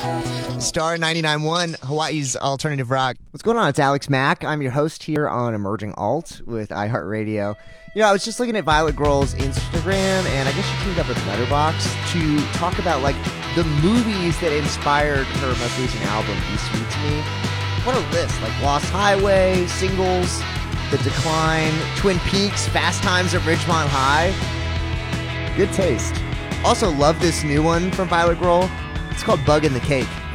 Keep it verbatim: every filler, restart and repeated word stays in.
Star ninety-nine point one, Hawaii's alternative rock. What's going on? It's Alex Mack. I'm your host here on Emerging Alt with iHeartRadio. You know, I was just looking at Violet Girl's Instagram, and I guess she teamed up with Letterboxd to talk about, like, the movies that inspired her most recent album, Be Sweet to Me. What a list. Like, Lost Highway, Singles, The Decline, Twin Peaks, Fast Times at Ridgemont High. Good taste. Also, love this new one from Violet Girl. It's called Bug in the Cake.